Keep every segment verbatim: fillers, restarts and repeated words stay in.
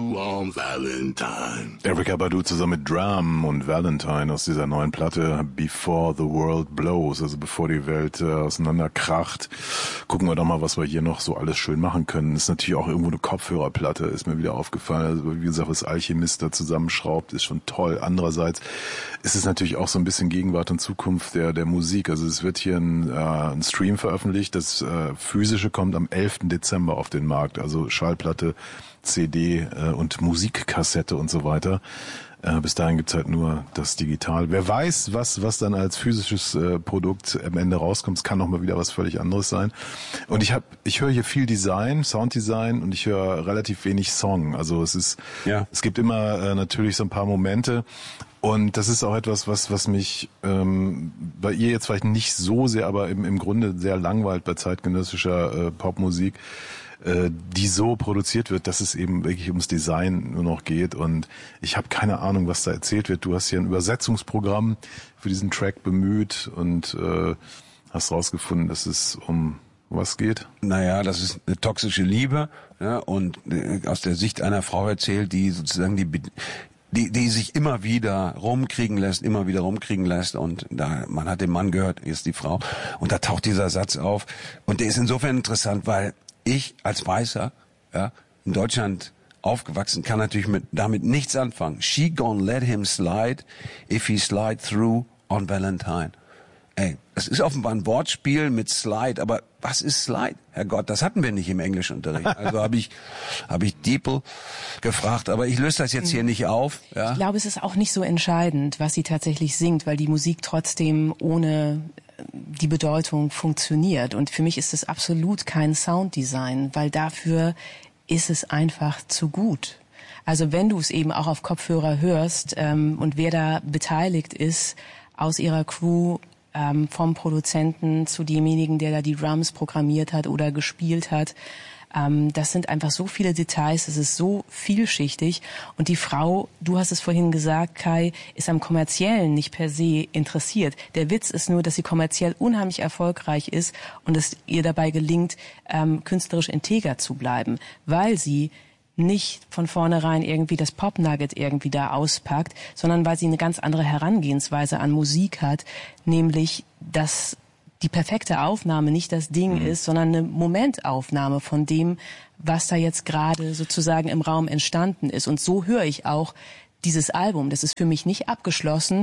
you on Valentine. Erykah Badu zusammen mit Drum und Valentine aus dieser neuen Platte Before the World Blows, also bevor die Welt äh, auseinanderkracht. Gucken wir doch mal, was wir hier noch so alles schön machen können. Ist natürlich auch irgendwo eine Kopfhörerplatte, ist mir wieder aufgefallen. Also wie gesagt, was Alchemist da zusammenschraubt, ist schon toll. Andererseits ist es natürlich auch so ein bisschen Gegenwart und Zukunft der der Musik. Also es wird hier ein, äh, ein Stream veröffentlicht, das äh, physische kommt am elften Dezember auf den Markt, also Schallplatte, C D äh, und Musikkassette und so weiter. Äh, bis dahin gibt's halt nur das Digital. Wer weiß, was was dann als physisches äh, Produkt am Ende rauskommt. Es kann noch mal wieder was völlig anderes sein. Und ich habe, ich höre hier viel Design, Sounddesign und ich höre relativ wenig Song. Also es ist, ja. Es gibt immer äh, natürlich so ein paar Momente. Und das ist auch etwas, was was mich ähm, bei ihr jetzt vielleicht nicht so sehr, aber im, im Grunde sehr langweilt bei zeitgenössischer äh, Popmusik, äh, die so produziert wird, dass es eben wirklich ums Design nur noch geht. Und ich habe keine Ahnung, was da erzählt wird. Du hast hier ein Übersetzungsprogramm für diesen Track bemüht und äh, hast rausgefunden, dass es um was geht? Naja, das ist eine toxische Liebe, ja, und äh, aus der Sicht einer Frau erzählt, die sozusagen die die die sich immer wieder rumkriegen lässt, immer wieder rumkriegen lässt und da man hat den Mann gehört, hier ist die Frau und da taucht dieser Satz auf und der ist insofern interessant, weil ich als Weißer, ja, in Deutschland aufgewachsen, kann natürlich mit damit nichts anfangen. She gonna let him slide if he slide through on Valentine. Ey, das ist offenbar ein Wortspiel mit Slide, aber was ist Slide? Herrgott, das hatten wir nicht im Englischunterricht. Also habe ich habe ich Diepel gefragt, aber ich löse das jetzt hier nicht auf. Ja? Ich glaube, es ist auch nicht so entscheidend, was sie tatsächlich singt, weil die Musik trotzdem ohne die Bedeutung funktioniert. Und für mich ist es absolut kein Sounddesign, weil dafür ist es einfach zu gut. Also wenn du es eben auch auf Kopfhörer hörst ähm, und wer da beteiligt ist aus ihrer Crew, Ähm, vom Produzenten zu demjenigen, der da die Drums programmiert hat oder gespielt hat. Ähm, das sind einfach so viele Details, es ist so vielschichtig. Und die Frau, du hast es vorhin gesagt, Kai, ist am Kommerziellen nicht per se interessiert. Der Witz ist nur, dass sie kommerziell unheimlich erfolgreich ist und es ihr dabei gelingt, ähm, künstlerisch integer zu bleiben, weil sie nicht von vornherein irgendwie das Pop-Nugget irgendwie da auspackt, sondern weil sie eine ganz andere Herangehensweise an Musik hat, nämlich, dass die perfekte Aufnahme nicht das Ding mhm. ist, sondern eine Momentaufnahme von dem, was da jetzt gerade sozusagen im Raum entstanden ist. Und so höre ich auch dieses Album. Das ist für mich nicht abgeschlossen.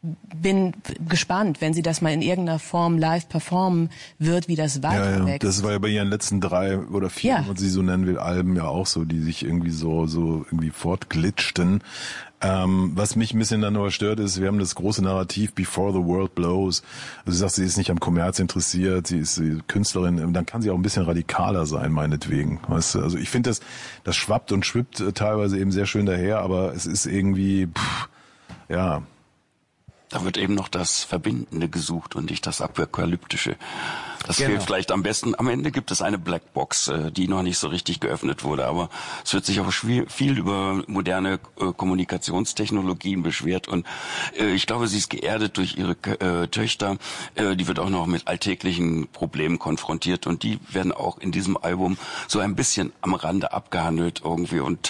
Bin gespannt, wenn sie das mal in irgendeiner Form live performen wird, wie das weiterwächst. Ja, ja. Das war ja bei ihren letzten drei oder vier, ja. wenn man sie so nennen will, Alben ja auch so, die sich irgendwie so so irgendwie fortglitschten. Ähm, was mich ein bisschen dann nur stört, ist, wir haben das große Narrativ Before the World Blows. Also sie sagt, sie ist nicht am Kommerz interessiert, sie ist sie Künstlerin, dann kann sie auch ein bisschen radikaler sein, meinetwegen. Weißt du? Also ich finde, das das schwappt und schwippt teilweise eben sehr schön daher, aber es ist irgendwie, pff, ja... Da wird eben noch das Verbindende gesucht und nicht das Apokalyptische. Das genau. fehlt vielleicht am besten. Am Ende gibt es eine Blackbox, die noch nicht so richtig geöffnet wurde. Aber es wird sich auch viel über moderne Kommunikationstechnologien beschwert. Und ich glaube, sie ist geerdet durch ihre Töchter. Die wird auch noch mit alltäglichen Problemen konfrontiert. Und die werden auch in diesem Album so ein bisschen am Rande abgehandelt irgendwie. Und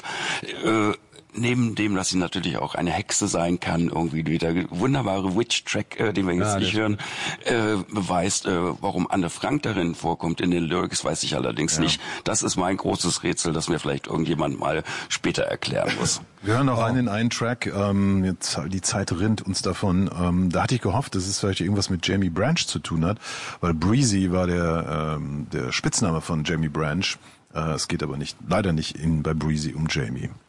neben dem, dass sie natürlich auch eine Hexe sein kann, irgendwie der wunderbare Witch-Track, äh, den wir jetzt ja, nicht hören, äh, beweist, äh, warum Anne Frank darin vorkommt in den Lyrics, weiß ich allerdings ja. nicht. Das ist mein großes Rätsel, das mir vielleicht irgendjemand mal später erklären muss. Wir hören noch oh. einen in einen Track, ähm, jetzt die Zeit rinnt uns davon. Ähm, da hatte ich gehofft, dass es vielleicht irgendwas mit Jamie Branch zu tun hat, weil Breezy war der ähm, der Spitzname von Jamie Branch. Äh, es geht aber nicht, leider nicht in bei Breezy um Jamie.